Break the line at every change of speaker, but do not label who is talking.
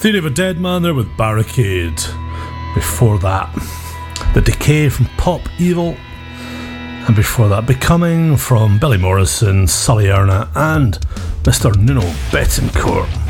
Theory of a Dead Man there with Barricade. Before that, The Decay from Pop Evil. And before that, Becoming from Billy Morrison, Sully Erna, and Mr. Nuno Betancourt.